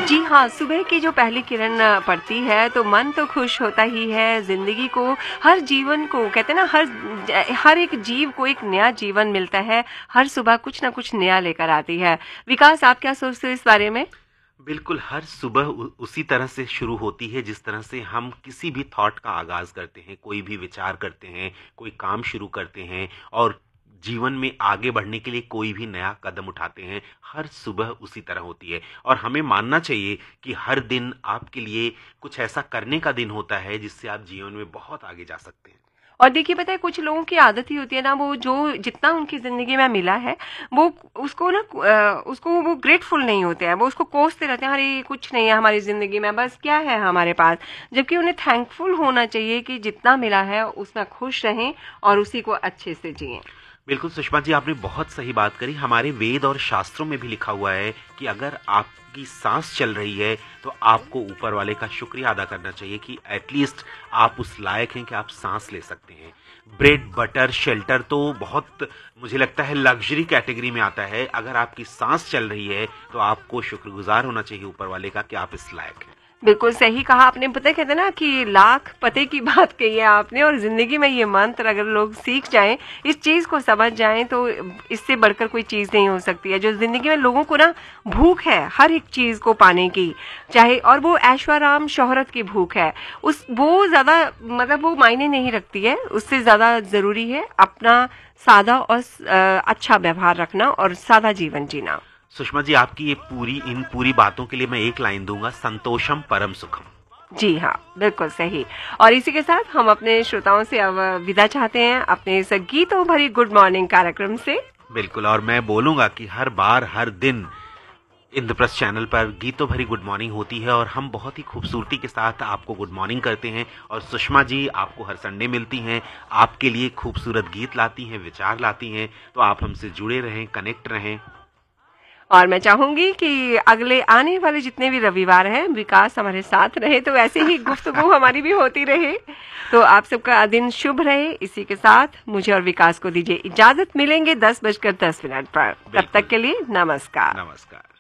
जी हाँ, सुबह की जो पहली किरण पड़ती है तो मन तो खुश होता ही है। जिंदगी को, हर जीवन को, कहते हैं ना, हर एक जीव को एक नया जीवन मिलता है। हर सुबह कुछ ना कुछ नया लेकर आती है। विकास, आप क्या सोचते हो इस बारे में? बिल्कुल, हर सुबह उसी तरह से शुरू होती है जिस तरह से हम किसी भी थॉट का आगाज करते हैं, कोई भी विचार करते हैं, कोई काम शुरू करते हैं और जीवन में आगे बढ़ने के लिए कोई भी नया कदम उठाते हैं। हर सुबह उसी तरह होती है और हमें मानना चाहिए कि हर दिन आपके लिए कुछ ऐसा करने का दिन होता है जिससे आप जीवन में बहुत आगे जा सकते हैं। और देखिए, पता है, कुछ लोगों की आदत ही होती है ना, वो जो जितना उनकी जिंदगी में मिला है वो उसको ना उसको वो ग्रेटफुल नहीं होते हैं। वो उसको कोसते रहते हैं, अरे कुछ नहीं है हमारी जिंदगी में, बस क्या है हमारे पास। जबकि उन्हें थैंकफुल होना चाहिए कि जितना मिला है उसमें खुश रहें और उसी को अच्छे से जिएं। बिल्कुल सुषमा जी, आपने बहुत सही बात करी। हमारे वेद और शास्त्रों में भी लिखा हुआ है कि अगर आपकी सांस चल रही है तो आपको ऊपर वाले का शुक्रिया अदा करना चाहिए कि एटलीस्ट आप उस लायक हैं कि आप सांस ले सकते हैं। ब्रेड बटर शेल्टर तो बहुत, मुझे लगता है, लग्जरी कैटेगरी में आता है। अगर आपकी सांस चल रही है तो आपको शुक्रगुजार होना चाहिए ऊपर वाले का कि आप इस लायक हैं। बिल्कुल सही कहा आपने। पता है, कहते हैं ना कि लाख पते की बात कही है आपने। और जिंदगी में ये मंत्र अगर लोग सीख जाएं, इस चीज को समझ जाएं, तो इससे बढ़कर कोई चीज नहीं हो सकती है। जो जिंदगी में लोगों को ना भूख है हर एक चीज को पाने की, चाहे और वो ऐश्वर्य शोहरत की भूख है, वो ज्यादा, मतलब वो मायने नहीं रखती है। उससे ज्यादा जरूरी है अपना सादा और अच्छा व्यवहार रखना और सादा जीवन जीना। सुषमा जी, आपकी इन पूरी बातों के लिए मैं एक लाइन दूंगा, संतोषम परम सुखम। जी हाँ, बिल्कुल सही। और इसी के साथ हम अपने श्रोताओं से अब विदा चाहते हैं अपने इस गीतों भरी गुड मॉर्निंग कार्यक्रम से। बिल्कुल, और मैं बोलूंगा कि हर बार हर दिन इंद्रप्रस्थ चैनल पर गीतों भरी गुड मॉर्निंग होती है और हम बहुत ही खूबसूरती के साथ आपको गुड मॉर्निंग करते हैं। और सुषमा जी आपको हर संडे मिलती हैं, आपके लिए खूबसूरत गीत लाती हैं, विचार लाती हैं। तो आप हमसे जुड़े रहें, कनेक्ट रहें। और मैं चाहूंगी कि अगले आने वाले जितने भी रविवार हैं विकास हमारे साथ रहे, तो ऐसे ही गुफ्तगू हमारी भी होती रहे। तो आप सबका दिन शुभ रहे। इसी के साथ मुझे और विकास को दीजिए इजाजत। मिलेंगे 10:10 पर। तब तक के लिए नमस्कार। नमस्कार।